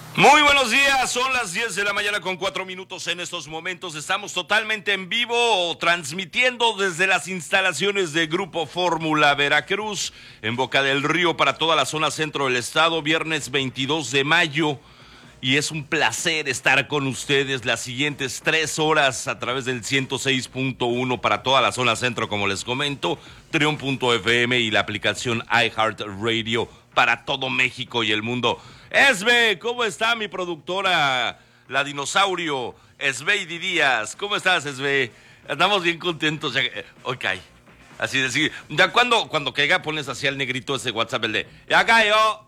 Muy buenos días, son las 10 de la mañana con 4 minutos en estos momentos. Estamos totalmente en vivo, transmitiendo desde las instalaciones de Grupo Fórmula Veracruz, en Boca del Río para toda la zona centro del estado, viernes 22 de mayo. Y es un placer estar con ustedes las siguientes 3 horas a través del 106.1 para toda la zona centro, como les comento, Trion.fm y la aplicación iHeartRadio para todo México y el mundo. Esbe, ¿cómo está mi productora, la dinosaurio, Esbeidi Díaz? ¿Cómo estás, Esbe? Andamos bien contentos. Ok. Así decir, ya cuando caiga pones así al negrito ese WhatsApp, el de ya cayó,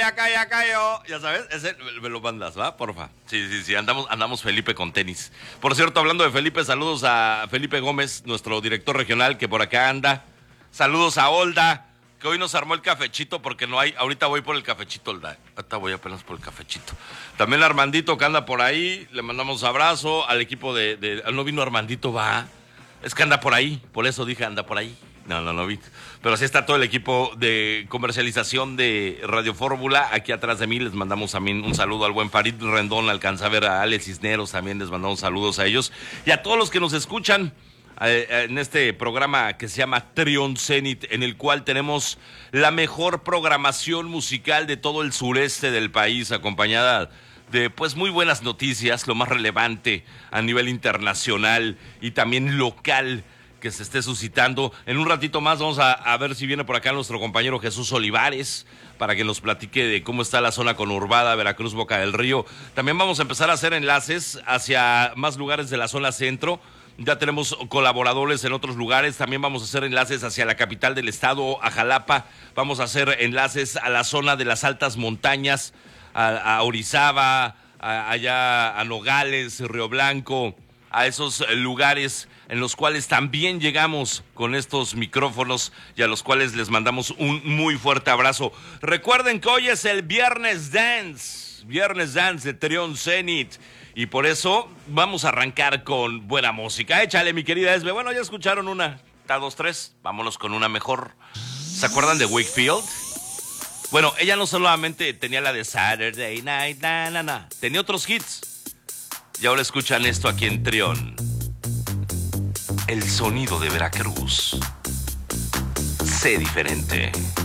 ya sabes, ese me lo mandas, ¿va? Porfa. Sí, andamos Felipe con tenis. Por cierto, hablando de Felipe, saludos a Felipe Gómez, nuestro director regional, que por acá anda. Saludos a Olda, que hoy nos armó el cafechito porque no hay, ahorita voy por el cafechito, Olda. Ahorita voy apenas por el cafechito. También a Armandito que anda por ahí, le mandamos abrazo al equipo no vino Armandito, va. Es que anda por ahí, por eso dije anda por ahí. No vi. Pero así está todo el equipo de comercialización de Radio Fórmula. Aquí atrás de mí les mandamos también un saludo al buen Farid Rendón. Alcanza a ver a Alex Cisneros, también les mandamos saludos a ellos. Y a todos los que nos escuchan en este programa que se llama Trion Zenit, en el cual tenemos la mejor programación musical de todo el sureste del país, acompañada de pues muy buenas noticias, lo más relevante a nivel internacional y también local que se esté suscitando. En un ratito más vamos a ver si viene por acá nuestro compañero Jesús Olivares para que nos platique de cómo está la zona conurbada, Veracruz, Boca del Río. También vamos a empezar a hacer enlaces hacia más lugares de la zona centro. Ya tenemos colaboradores en otros lugares. También vamos a hacer enlaces hacia la capital del estado, a Jalapa. Vamos a hacer enlaces a la zona de las altas montañas, a Orizaba, allá a Nogales, Río Blanco, a esos lugares en los cuales también llegamos con estos micrófonos y a los cuales les mandamos un muy fuerte abrazo. Recuerden que hoy es el Viernes Dance de Trion Zenit, y por eso vamos a arrancar con buena música. Échale, mi querida Esbe. Bueno, ya escucharon una, ta, dos, tres, vámonos con una mejor. ¿Se acuerdan de Wakefield? Bueno, ella no solamente tenía la de Saturday Night, tenía otros hits. Y ahora escuchan esto aquí en Trion. El sonido de Veracruz. Sé diferente.